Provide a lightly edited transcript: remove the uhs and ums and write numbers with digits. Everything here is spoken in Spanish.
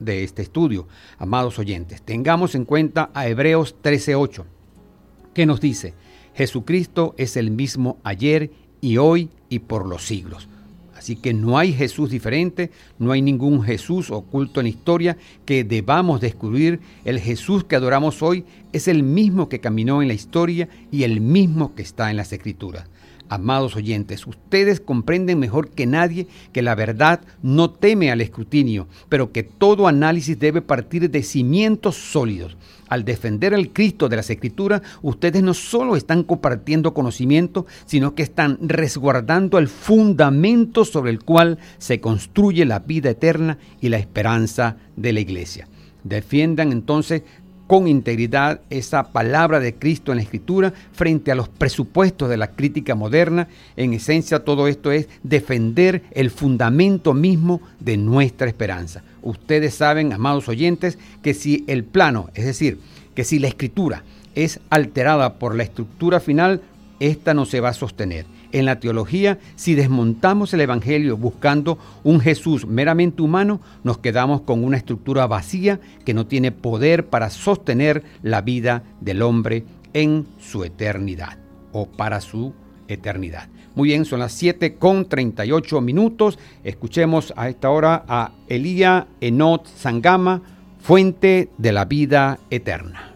de este estudio. Amados oyentes, tengamos en cuenta a Hebreos 13:8, que nos dice: Jesucristo es el mismo ayer y hoy y por los siglos. Así que no hay Jesús diferente, no hay ningún Jesús oculto en la historia que debamos descubrir. El Jesús que adoramos hoy es el mismo que caminó en la historia y el mismo que está en las Escrituras. Amados oyentes, ustedes comprenden mejor que nadie que la verdad no teme al escrutinio, pero que todo análisis debe partir de cimientos sólidos. Al defender al Cristo de las Escrituras, ustedes no solo están compartiendo conocimiento, sino que están resguardando el fundamento sobre el cual se construye la vida eterna y la esperanza de la iglesia. Defiendan entonces con integridad esa palabra de Cristo en la Escritura frente a los presupuestos de la crítica moderna. En esencia, todo esto es defender el fundamento mismo de nuestra esperanza. Ustedes saben, amados oyentes, que si el plano, es decir, que si la Escritura es alterada por la estructura final, esta no se va a sostener. En la teología, si desmontamos el Evangelio buscando un Jesús meramente humano, nos quedamos con una estructura vacía que no tiene poder para sostener la vida del hombre en su eternidad o para su eternidad. Muy bien, son las 7:38. Escuchemos a esta hora a Elías Enoch Sangama, fuente de la vida eterna.